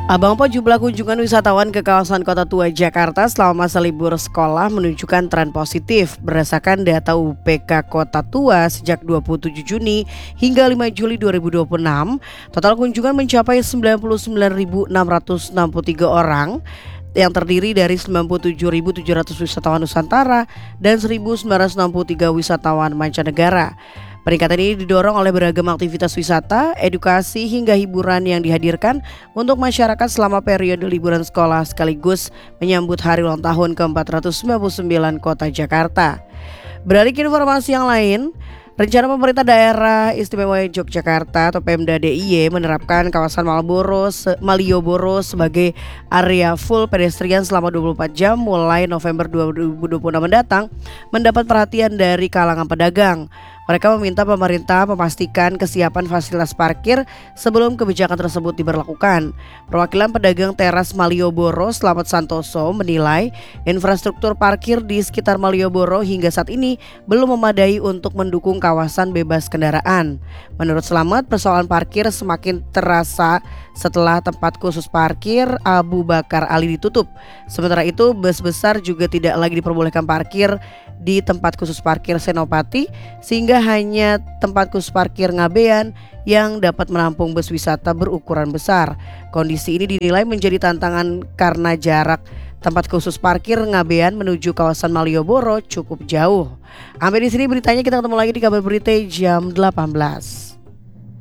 Abang Po, jumlah kunjungan wisatawan ke kawasan Kota Tua Jakarta selama masa libur sekolah menunjukkan tren positif. Berdasarkan data UPK Kota Tua sejak 27 Juni hingga 5 Juli 2026, total kunjungan mencapai 99.663 orang yang terdiri dari 97.700 wisatawan Nusantara dan 1.963 wisatawan mancanegara. Peningkatan ini didorong oleh beragam aktivitas wisata, edukasi hingga hiburan yang dihadirkan untuk masyarakat selama periode liburan sekolah sekaligus menyambut hari ulang tahun ke-499 Kota Jakarta. Beralih ke informasi yang lain, rencana pemerintah daerah istimewa Yogyakarta atau Pemda DIY menerapkan kawasan Malioboro sebagai area full pedestrian selama 24 jam mulai November 2026 mendatang mendapat perhatian dari kalangan pedagang. Mereka meminta pemerintah memastikan kesiapan fasilitas parkir sebelum kebijakan tersebut diberlakukan. Perwakilan pedagang teras Malioboro, Slamet Santoso, menilai infrastruktur parkir di sekitar Malioboro hingga saat ini belum memadai untuk mendukung kawasan bebas kendaraan. Menurut Slamet, persoalan parkir semakin terasa setelah tempat khusus parkir Abu Bakar Ali ditutup. Sementara itu, bus besar juga tidak lagi diperbolehkan parkir di tempat khusus parkir Senopati, sehingga hanya tempat khusus parkir Ngabean yang dapat menampung bus wisata berukuran besar. Kondisi ini dinilai menjadi tantangan karena jarak tempat khusus parkir Ngabean menuju kawasan Malioboro cukup jauh. Sampai di sini beritanya, kita ketemu lagi di kabar berita jam 18.